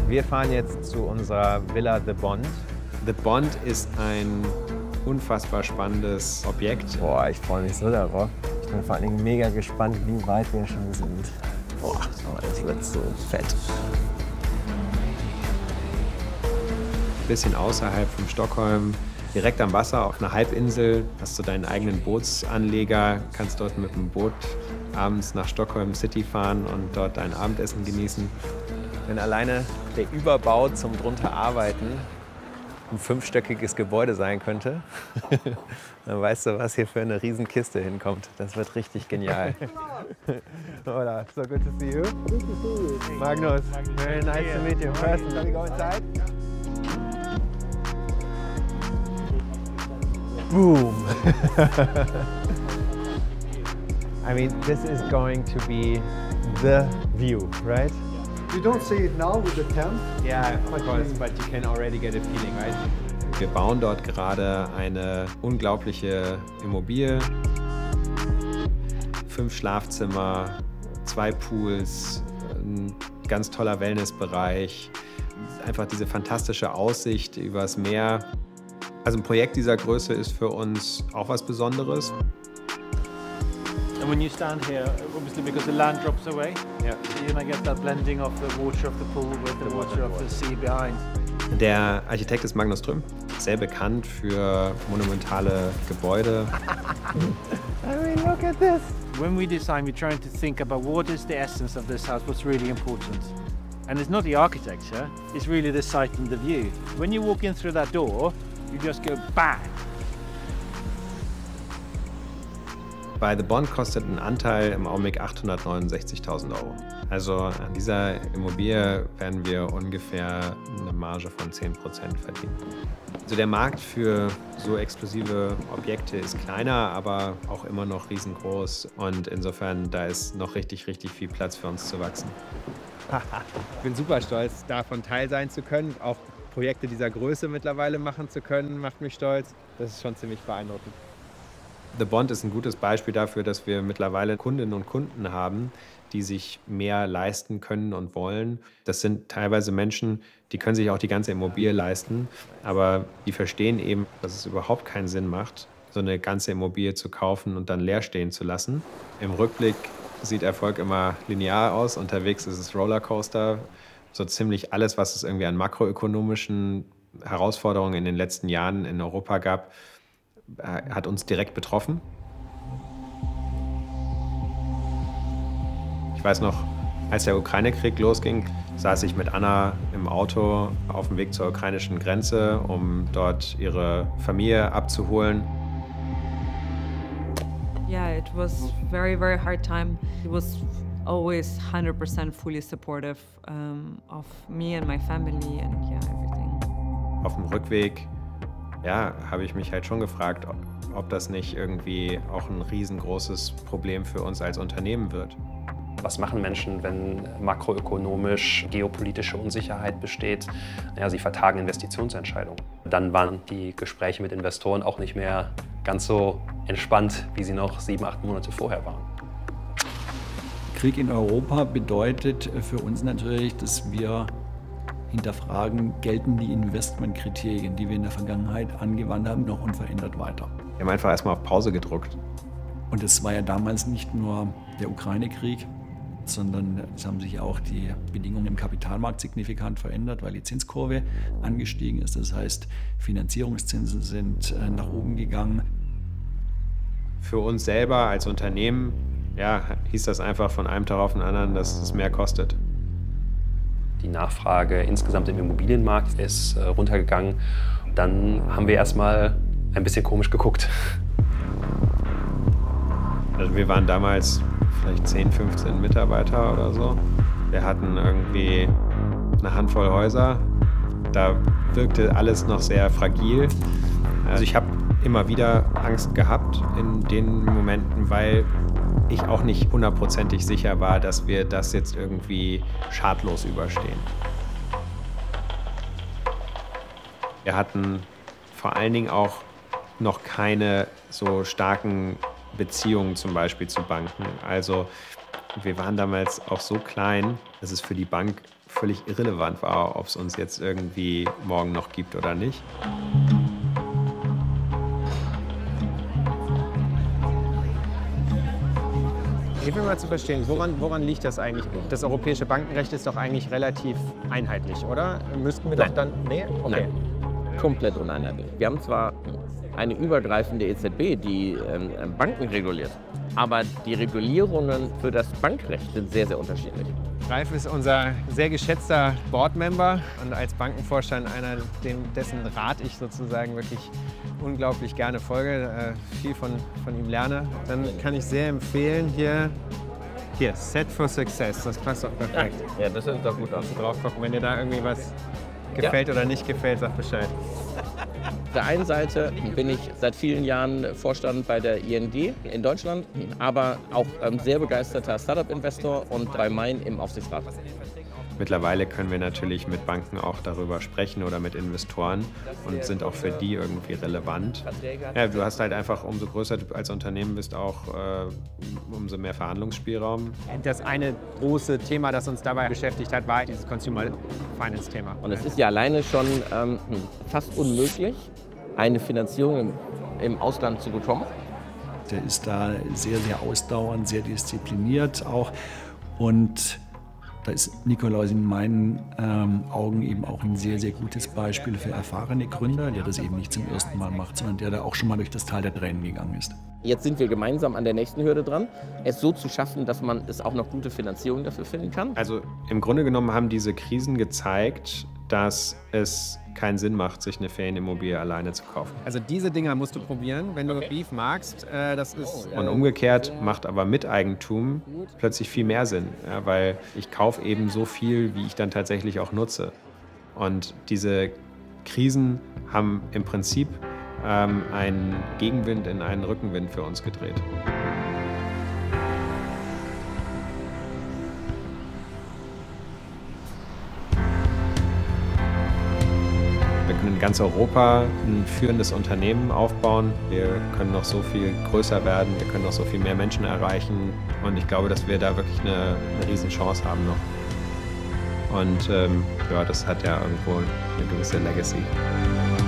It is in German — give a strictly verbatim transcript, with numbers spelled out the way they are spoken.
Wir fahren jetzt zu unserer Villa The Bond. The Bond ist ein unfassbar spannendes Objekt. Boah, ich freue mich so darauf. Ich bin vor allen Dingen mega gespannt, wie weit wir schon sind. Boah, das wird so fett. Ein bisschen außerhalb von Stockholm, direkt am Wasser auf einer Halbinsel. Hast du deinen eigenen Bootsanleger, kannst dort mit dem Boot abends nach Stockholm City fahren und dort dein Abendessen genießen. Wenn alleine der Überbau zum drunter arbeiten ein fünfstöckiges Gebäude sein könnte, dann weißt du, was hier für eine Riesenkiste hinkommt. Das wird richtig genial. Hola, so good to see you. Good to see you. Magnus, very nice to meet you in person. Shall we go inside? Boom! I mean, this is going to be the view, right? You don't see it now with the tent. Yeah, of course, but you can already get a feeling, right? Wir bauen dort gerade eine unglaubliche Immobilie. Fünf Schlafzimmer, zwei Pools, ein ganz toller Wellnessbereich. Einfach diese fantastische Aussicht übers Meer. Also ein Projekt dieser Größe ist für uns auch was Besonderes. And when you stand here, obviously because the land drops away, Yeah. you're gonna get that blending of the water of the pool with the water of the sea behind. Der Architekt ist Magnus Trüm, sehr bekannt für monumentale Gebäude. I mean, look at this! When we design, we're trying to think about what is the essence of this house, what's really important. And it's not the architecture, it's really the sight and the view. When you walk in through that door, you just go bang. Bei The Bond kostet ein Anteil im Augenblick achthundertneunundsechzigtausend Euro. Also an dieser Immobilie werden wir ungefähr eine Marge von zehn Prozent verdienen. Also der Markt für so exklusive Objekte ist kleiner, aber auch immer noch riesengroß. Und insofern, da ist noch richtig, richtig viel Platz für uns zu wachsen. Ich bin super stolz, davon Teil sein zu können. Auch Projekte dieser Größe mittlerweile machen zu können, macht mich stolz. Das ist schon ziemlich beeindruckend. The Bond ist ein gutes Beispiel dafür, dass wir mittlerweile Kundinnen und Kunden haben, die sich mehr leisten können und wollen. Das sind teilweise Menschen, die können sich auch die ganze Immobilie leisten, aber die verstehen eben, dass es überhaupt keinen Sinn macht, so eine ganze Immobilie zu kaufen und dann leer stehen zu lassen. Im Rückblick sieht Erfolg immer linear aus, unterwegs ist es Rollercoaster. So ziemlich alles, was es irgendwie an makroökonomischen Herausforderungen in den letzten Jahren in Europa gab, hat uns direkt betroffen. Ich weiß noch, als der Ukraine-Krieg losging, saß ich mit Anna im Auto auf dem Weg zur ukrainischen Grenze, um dort ihre Familie abzuholen. Yeah, it was very, very hard time. He was always one hundred percent fully supportive um, of me and my family and yeah, everything. Auf dem Rückweg ja, habe ich mich halt schon gefragt, ob, ob das nicht irgendwie auch ein riesengroßes Problem für uns als Unternehmen wird. Was machen Menschen, wenn makroökonomisch geopolitische Unsicherheit besteht? Ja, sie vertagen Investitionsentscheidungen. Dann waren die Gespräche mit Investoren auch nicht mehr ganz so entspannt, wie sie noch sieben, acht Monate vorher waren. Krieg in Europa bedeutet für uns natürlich, dass wir hinterfragen, gelten die Investmentkriterien, die wir in der Vergangenheit angewandt haben, noch unverändert weiter. Wir haben einfach erstmal auf Pause gedrückt. Und es war ja damals nicht nur der Ukraine-Krieg, sondern es haben sich auch die Bedingungen im Kapitalmarkt signifikant verändert, weil die Zinskurve angestiegen ist. Das heißt, Finanzierungszinsen sind nach oben gegangen. Für uns selber als Unternehmen ja, hieß das einfach von einem Tag auf den anderen, dass es mehr kostet. Die Nachfrage insgesamt im Immobilienmarkt ist äh, runtergegangen. Dann haben wir erstmal ein bisschen komisch geguckt. Also wir waren damals vielleicht zehn, fünfzehn Mitarbeiter oder so. Wir hatten irgendwie eine Handvoll Häuser. Da wirkte alles noch sehr fragil. Also ich habe immer wieder Angst gehabt in den Momenten, weil ich auch nicht hundertprozentig sicher war, dass wir das jetzt irgendwie schadlos überstehen. Wir hatten vor allen Dingen auch noch keine so starken Beziehungen zum Beispiel zu Banken. Also Wir waren damals auch so klein, dass es für die Bank völlig irrelevant war, ob es uns jetzt irgendwie morgen noch gibt oder nicht. Ich will mal zu verstehen, woran, woran liegt das eigentlich? Das europäische Bankenrecht ist doch eigentlich relativ einheitlich, oder? Müssten wir Nein. doch dann... Nee? Okay. Nein, komplett uneinheitlich. Wir haben zwar eine übergreifende E Z B, die ähm, Banken reguliert, aber die Regulierungen für das Bankrecht sind sehr, sehr unterschiedlich. Ralf ist unser sehr geschätzter Boardmember und als Bankenvorstand einer, dem, dessen Rat ich sozusagen wirklich unglaublich gerne folge, äh, viel von, von ihm lerne. Dann kann ich sehr empfehlen, hier, hier, Set for Success, das passt doch perfekt. Ja, das sieht doch gut aus. Drauf gucken, wenn dir da irgendwie was gefällt ja. oder nicht gefällt, sag Bescheid. Auf der einen Seite bin ich seit vielen Jahren Vorstand bei der I N G in Deutschland, aber auch ähm, sehr begeisterter Startup-Investor und bei Main im Aufsichtsrat. Mittlerweile können wir natürlich mit Banken auch darüber sprechen oder mit Investoren und sind auch für die irgendwie relevant. Ja, du hast halt einfach, umso größer du als Unternehmen bist, auch äh, umso mehr Verhandlungsspielraum. Das eine große Thema, das uns dabei beschäftigt hat, war dieses Consumer Finance-Thema. Und es ist ja alleine schon ähm, fast unmöglich, eine Finanzierung im, im Ausland zu bekommen. Der ist da sehr, sehr ausdauernd, sehr diszipliniert auch. Und da ist Nikolaus in meinen ähm, Augen eben auch ein sehr, sehr gutes Beispiel für erfahrene Gründer, der das eben nicht zum ersten Mal macht, sondern der da auch schon mal durch das Tal der Tränen gegangen ist. Jetzt sind wir gemeinsam an der nächsten Hürde dran, es so zu schaffen, dass man es auch noch gute Finanzierung dafür finden kann. Also im Grunde genommen haben diese Krisen gezeigt, dass es keinen Sinn macht, sich eine Ferienimmobilie alleine zu kaufen. Also diese Dinger musst du probieren, wenn du okay. Beef magst. Äh, das ist, Und umgekehrt macht aber Miteigentum plötzlich viel mehr Sinn, ja, weil ich kaufe eben so viel, wie ich dann tatsächlich auch nutze. Und diese Krisen haben im Prinzip ähm, einen Gegenwind in einen Rückenwind für uns gedreht. Wir können in ganz Europa ein führendes Unternehmen aufbauen. Wir können noch so viel größer werden, wir können noch so viel mehr Menschen erreichen. Und ich glaube, dass wir da wirklich eine, eine Riesenchance haben noch. Und ähm, ja, das hat ja irgendwo eine gewisse Legacy.